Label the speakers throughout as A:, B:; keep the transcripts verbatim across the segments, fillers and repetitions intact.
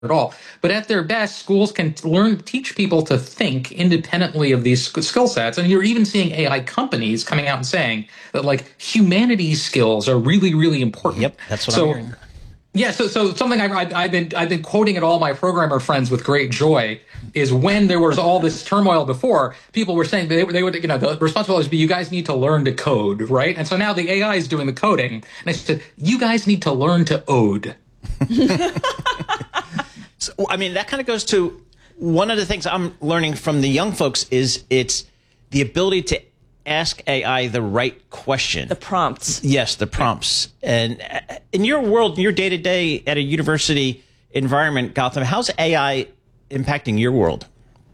A: at all. But at their best, schools can learn, teach people to think independently of these skill sets. And you're even seeing A I companies coming out and saying that like humanities skills are really, really important.
B: Yep, that's what
A: so,
B: I'm hearing.
A: Yeah, so so something I, I, I've been I've been quoting at all my programmer friends with great joy is when there was all this turmoil before, people were saying they, they would, you know, the responsibility would be, you guys need to learn to code, right? And so now the A I is doing the coding, and I said, you guys need to learn to ode.
B: So, I mean, that kind of goes to one of the things I'm learning from the young folks is it's the ability to ask A I the right question.
C: The prompts.
B: Yes, the prompts. And in your world, your day-to-day at a university environment, Gautam, how's A I impacting your world?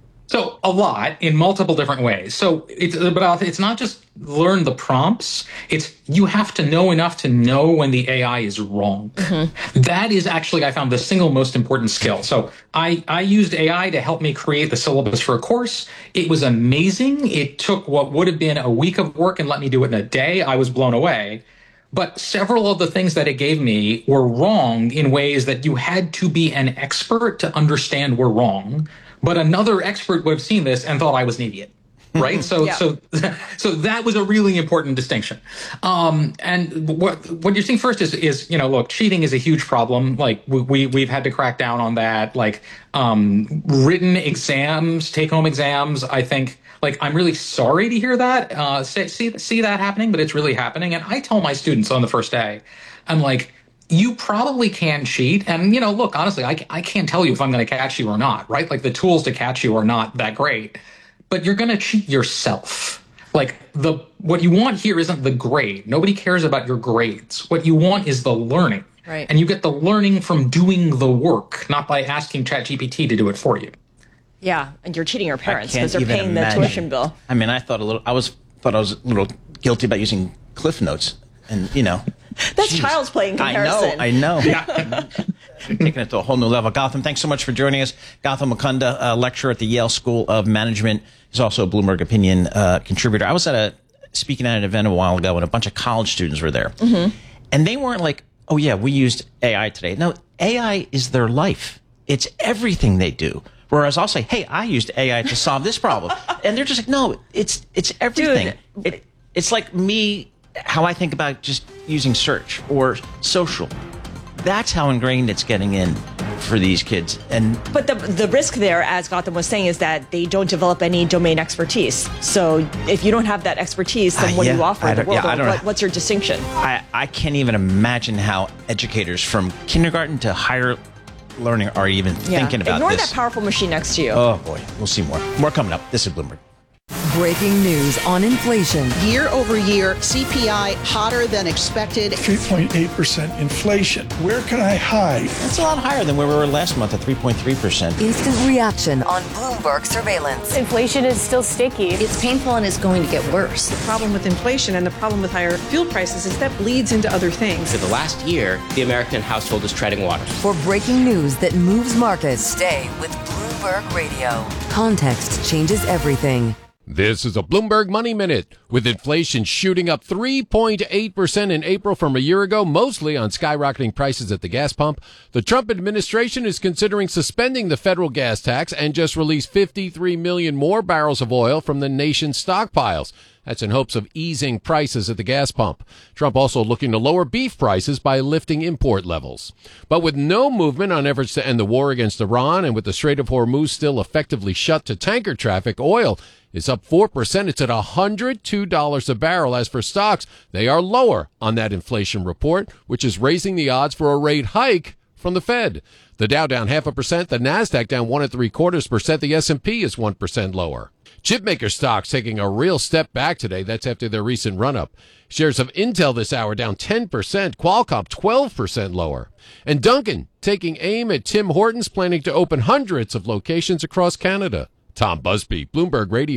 A: So a lot in multiple different ways. So it's but it's not just learn the prompts. It's you have to know enough to know when the A I is wrong. Mm-hmm. That is actually, I found, the single most important skill. So I, I used A I to help me create the syllabus for a course. It was amazing. It took what would have been a week of work and let me do it in a day. I was blown away. But several of the things that it gave me were wrong in ways that you had to be an expert to understand were wrong. But another expert would have seen this and thought I was an idiot, right? So, yeah. so, so that was a really important distinction. Um, and what what you're seeing first is is you know, look, cheating is a huge problem. Like we, we we've had to crack down on that. Like um, written exams, take home exams. I think like I'm really sorry to hear that, uh, see see that happening, but it's really happening. And I tell my students on the first day, I'm like, you probably can cheat. And, you know, look, honestly, I, I can't tell you if I'm going to catch you or not, right? Like the tools to catch you are not that great, but you're going to cheat yourself. Like the what you want here isn't the grade. Nobody cares about your grades. What you want is the learning.
C: Right.
A: And you get the learning from doing the work, not by asking ChatGPT to do it for you.
C: Yeah, and you're cheating your parents
B: because
C: they're paying imagine. the tuition bill.
B: I mean, I thought a little, I was thought I was a little guilty about using Cliff Notes. And, you know.
C: That's
B: geez.
C: child's play in comparison.
B: I know, I know. Yeah. Taking it to a whole new level. Gautam, thanks so much for joining us. Gautam Mukunda, uh, lecturer at the Yale School of Management. He's also a Bloomberg Opinion uh, contributor. I was at a speaking at an event a while ago, and a bunch of college students were there. Mm-hmm. And they weren't like, oh, yeah, we used A I today. No, A I is their life. It's everything they do. Whereas I'll say, hey, I used A I to solve this problem. And they're just like, no, it's it's everything.
C: Dude.
B: It, it's like me... how I think about just using search or social. That's how ingrained it's getting in for these kids. And
C: But the the risk there, as Gautam was saying, is that they don't develop any domain expertise. So if you don't have that expertise, then what
B: uh, yeah,
C: do you offer the world?
B: Yeah, I don't
C: what,
B: know.
C: What's your distinction?
B: I, I can't even imagine how educators from kindergarten to higher learning are even
C: yeah.
B: thinking about
C: Ignore
B: this.
C: Ignore that powerful machine next to you.
B: Oh, boy. We'll see more. More coming up. This is Bloomberg.
D: Breaking news on inflation.
E: Year over year, C P I hotter than expected.
F: three point eight percent inflation. Where can I hide?
B: That's a lot higher than where we were last month at three point three percent.
D: Instant reaction on Bloomberg surveillance.
G: Inflation is still sticky.
H: It's painful and it's going to get worse.
I: The problem with inflation and the problem with higher fuel prices is that bleeds into other things.
J: For the last year, the American household is treading water.
D: For breaking news that moves markets, stay with Bloomberg Radio. Context changes everything.
K: This is a Bloomberg Money Minute. With inflation shooting up three point eight percent in April from a year ago, mostly on skyrocketing prices at the gas pump, the Trump administration is considering suspending the federal gas tax and just released fifty-three million more barrels of oil from the nation's stockpiles. That's in hopes of easing prices at the gas pump. Trump also looking to lower beef prices by lifting import levels. But with no movement on efforts to end the war against Iran and with the Strait of Hormuz still effectively shut to tanker traffic, oil is up four percent. It's at one hundred two dollars a barrel. As for stocks, they are lower on that inflation report, which is raising the odds for a rate hike from the Fed. The Dow down half a percent, the Nasdaq down one and three quarters percent, the S and P is one percent lower. Chipmaker stocks taking a real step back today. That's after their recent run-up. Shares of Intel this hour down ten percent, Qualcomm twelve percent lower. And Dunkin' taking aim at Tim Hortons, planning to open hundreds of locations across Canada. Tom Busby, Bloomberg Radio.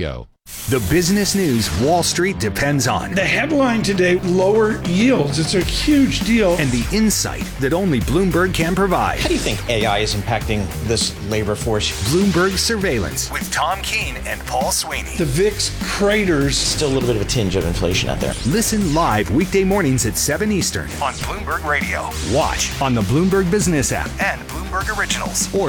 G: The business news Wall Street depends on.
F: The headline today, lower yields. It's a huge deal.
G: And the insight that only Bloomberg can provide.
B: How do you think A I is impacting this labor force?
G: Bloomberg Surveillance with Tom Keene and Paul Sweeney.
F: The V I X craters.
B: Still a little bit of a tinge of inflation out there.
G: Listen live weekday mornings at seven Eastern on Bloomberg Radio. Watch on the Bloomberg Business app and Bloomberg Originals. Or